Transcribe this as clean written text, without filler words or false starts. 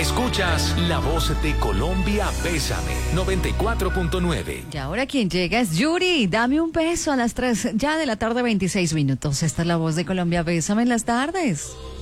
Escuchas La Voz de Colombia, Bésame, 94.9. Y ahora quien llega es Yuri. Dame un beso a las 3 ya de la tarde, 26 minutos. Esta es La Voz de Colombia, Bésame en las tardes.